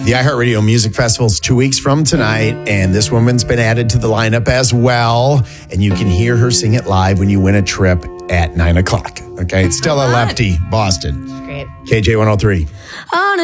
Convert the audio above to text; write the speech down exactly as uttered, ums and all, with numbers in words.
The iHeartRadio Music Festival is two weeks from tonight, and this woman's been added to the lineup as well. And you can hear her sing it live when you win a trip at nine o'clock. Okay, it's Stella Lefty, Boston. Great. K J one oh three.